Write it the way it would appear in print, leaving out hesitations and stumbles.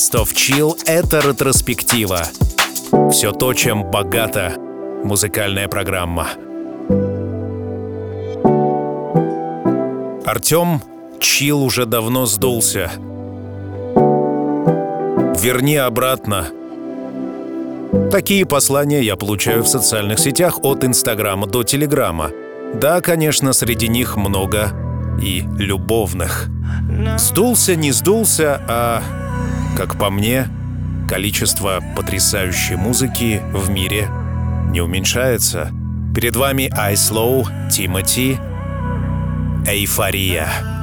Best of Chill — это ретроспектива. Все то, чем богата музыкальная программа. Артём, Chill уже давно сдулся. Верни обратно. Такие послания я получаю в социальных сетях от Инстаграма до Телеграма. Да, конечно, среди них много и любовных. Сдулся, не сдулся, а, как по мне, количество потрясающей музыки в мире не уменьшается. Перед вами I Slow, Тимати, «Эйфория».